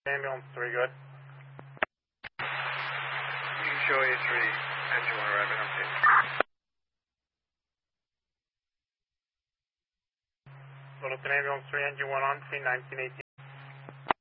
Ambulance 3, good. You can show A3, engine 1 arriving on scene. Littleton Ambulance 3, engine 1 on scene, 1918.